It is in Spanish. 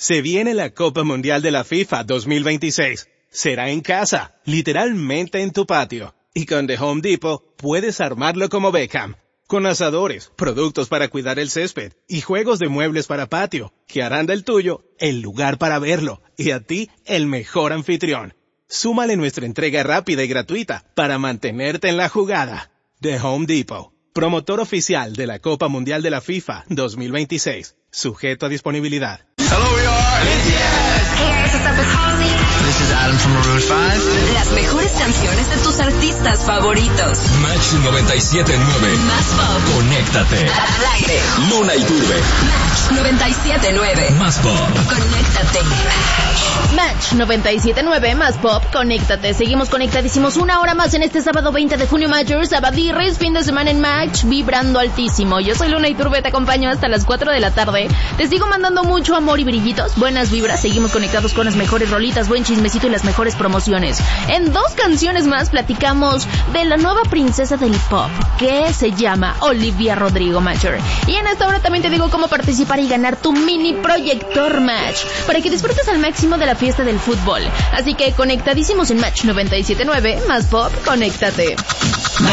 Se viene la Copa Mundial de la FIFA 2026. Será en casa, literalmente en tu patio. Y con The Home Depot puedes armarlo como Beckham. Con asadores, productos para cuidar el césped y juegos de muebles para patio, que harán del tuyo el lugar para verlo y a ti el mejor anfitrión. Súmale nuestra entrega rápida y gratuita para mantenerte en la jugada. The Home Depot, promotor oficial de la Copa Mundial de la FIFA 2026. Sujeto a disponibilidad. Hello, we are BTS. Hey guys, what's up? It's Halsey. This is Adam from Maroon 5. Las mejores canciones de tus artistas favoritos. Match 97.9. Más pop. Conéctate. Al aire. Luna y Turbe. Match 97.9. Más pop. Conéctate. Match 97.9 más pop, conéctate. Seguimos conectadísimos una hora más en este sábado 20 de junio, Matchers, Sabadirres, fin de semana en Match, vibrando altísimo. Yo soy Luna Iturbe, te acompaño hasta las 4 de la tarde. Te sigo mandando mucho amor y brillitos, buenas vibras. Seguimos conectados con las mejores rolitas, buen chismecito y las mejores promociones. En 2 canciones más platicamos de la nueva princesa del pop, que se llama Olivia Rodrigo, Matcher. Y en esta hora también te digo cómo participar y ganar tu mini proyector Match, para que disfrutes al máximo de la fiesta del fútbol. Así que conectadísimos en Match 97.9 más pop, conéctate.